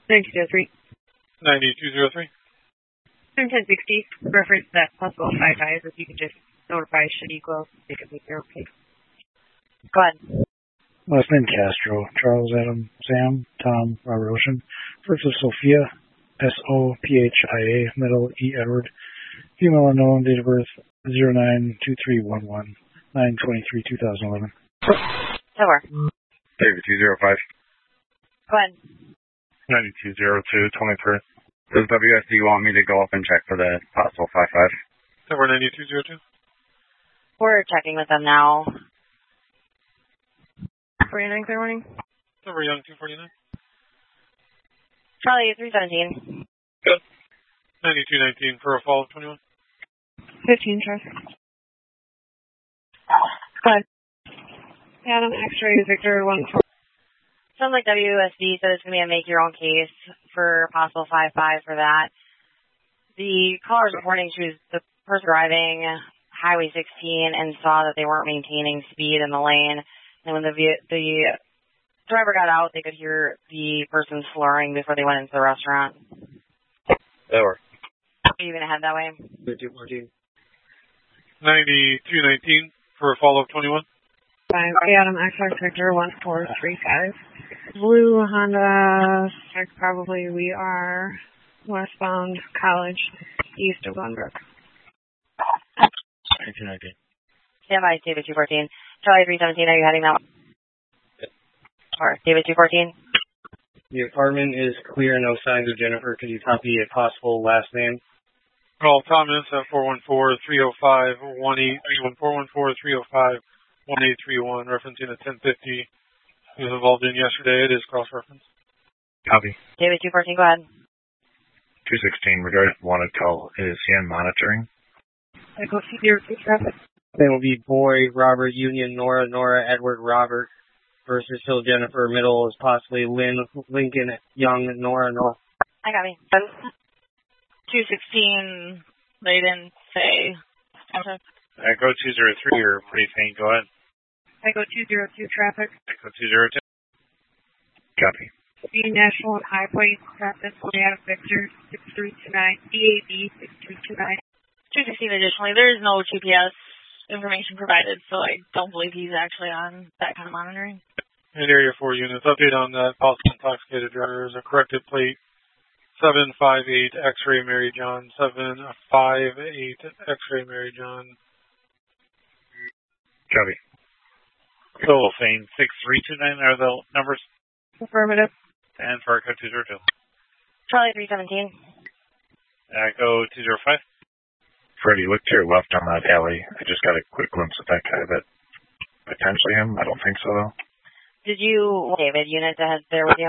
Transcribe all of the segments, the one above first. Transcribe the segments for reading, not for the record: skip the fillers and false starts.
9203. 9203. 1060. Reference that possible 55. If you could just notify should equal, they could make their own case. Go ahead. Last name Castro. Charles Adam Sam Tom Robert Ocean. First is Sophia SOPHIA. Middle E Edward. Female unknown. Date of birth 092311. 9/23/2011. Tower. David 205. Go ahead. 9202 23. Does WSD want me to go up and check for the possible 55? Tower 9202. We're checking with them now. 49 clear warning. Tower Young 249. Charlie 317. Good. 9219 for a fall of 21. 15 trust. Go ahead. Adam X-ray Victor 14. Sounds like WSD said it's going to be a make your own case for possible 55 for that. The caller's reporting she was the person driving Highway 16 and saw that they weren't maintaining speed in the lane. And when the driver got out, they could hear the person slurring before they went into the restaurant. That worked. Are you going to head that way? 9219 for a fall of 21. Adam X-ray Victor 1435. Blue Honda, probably we are westbound College, east of Glenbrook. 1919. Stand by, David 214. Charlie 317, are you heading that way? Or David 214? The apartment is clear, no signs of Jennifer. Could you copy a possible last name? Call Thomas at 414-305-1831. 414-305-1831, referencing a 1050 he was involved in yesterday. It is cross-reference. Copy. David 214, go ahead. 216, regarding wanted call. Is CN monitoring? I go see your traffic. It will be Boy, Robert, Union, Nora, Edward, Robert, versus Hill, Jennifer. Middle is possibly Lynn, Lincoln, Young, Nora. I got me. 216, they didn't say. Echo 203, you're pretty faint. Go ahead. Echo 202 traffic. Echo 202. Copy. The National Highway traffic, Adam Victor 6329, DAB 6329. 216 additionally, there is no GPS information provided, so I don't believe he's actually on that kind of monitoring. And Area 4 units, update on that possible intoxicated driver is a corrected plate 758 X-ray Mary John, 758 X-ray Mary John. Copy. Philippine 6329 are the numbers? Affirmative. And for Echo 202. Charlie 317. Echo 205. Freddie, look to your left on that alley. I just got a quick glimpse of that guy, but potentially him. I don't think so, though. Did you, David, unit that has there with you?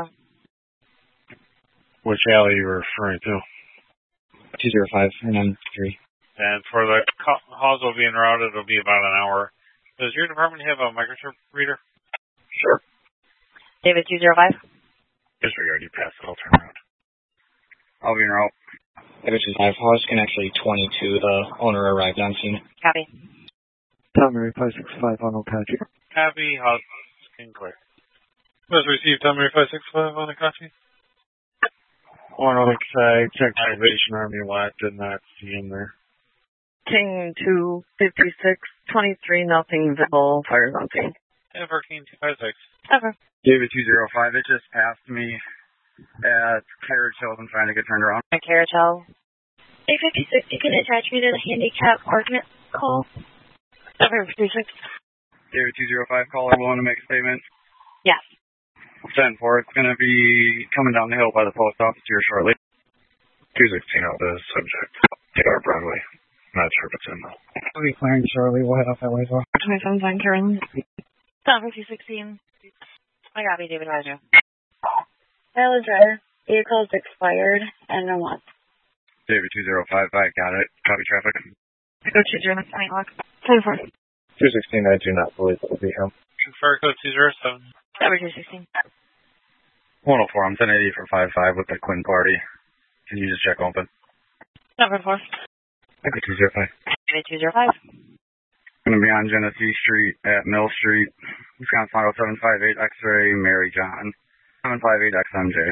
Which alley are you referring to? 205 and I'm 3. And for the Hawesville being routed, it'll be about an hour. Does your department have a microchip reader? Sure. David 205. Disregard, you passed it. I'll turn around. I'll be en route. David 205. Hawes can actually 22. The owner arrived on scene. Copy. Tommy 565 on Okachi. Copy. Hawes can clear. Let's receive Tommy 565 on Akachi. One Alex, I checked Salvation Army lot, did not see him there. King 256, 23, nothing visible, fires on scene. And for King 256. Okay. David 205, it just passed me at Carriage Hill. I'm trying to get turned around. At Carriage Hill. 856, you can attach me to the handicap argument call. Over 36. David 205, caller willing to make a statement? Yes. 10-4, it's going to be coming down the hill by the post office here shortly. 216 out the subject. TR Broadway. Not sure if it's in though. We'll be clearing shortly. We'll head off that way as well. 27 line Karen. Stop 216. I got me, David Roger. Hello, driver. Vehicle is expired and no one. David 205, I got it. Copy traffic. I go to German 20 o'clock. 10-4. 216, I do not believe it will be him. Confer code 207. Over 216. 104, I'm 1080 for 55 with the Quinn party. Can you just check open? Number 4. Echo 205. David 205. Going to be on Genesee Street at Mill Street. Wisconsin Auto 758 X-ray Mary John. 758 XMJ.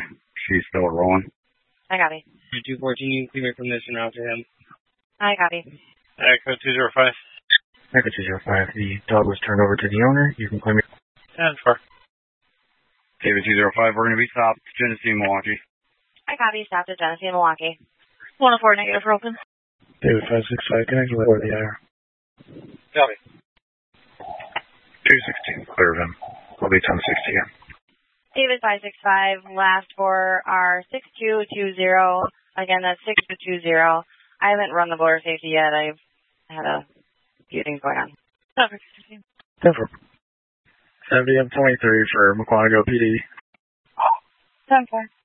He's still rolling. I copy. 214, you can clear from this and out to him. I copy. Echo 205. Echo 205, the dog was turned over to the owner. You can claim it. 10-4. David 205, we're going to be stopped. Genesee, Milwaukee. I copy. Stopped at Genesee, Milwaukee. 104 negative for open. David 565, connect with the IR. Copy. 216, clear of him. We'll be 1060 again. David 565, last four are 6220. Again, that's 6220. I haven't run the border safety yet. I've had a few things going on. 10-4. 70 M23 for McQuantico PD. 10-4.